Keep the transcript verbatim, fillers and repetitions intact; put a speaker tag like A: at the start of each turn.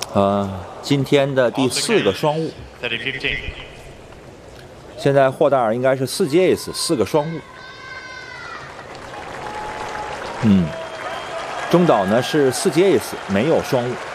A: 呃，今天的第四个双误，现在霍达尔应该是四节 ace 四个双误。嗯，中岛呢是四节 ace 没有双误。